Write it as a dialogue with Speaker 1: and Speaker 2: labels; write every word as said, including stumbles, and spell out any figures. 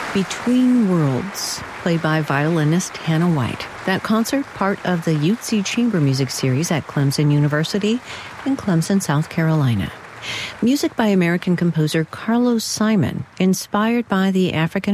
Speaker 1: Between Worlds, played by violinist Hannah White. That concert, part of the Utsi Chamber Music Series at Clemson University in Clemson, South Carolina. Music by American composer Carlos Simon, inspired by the African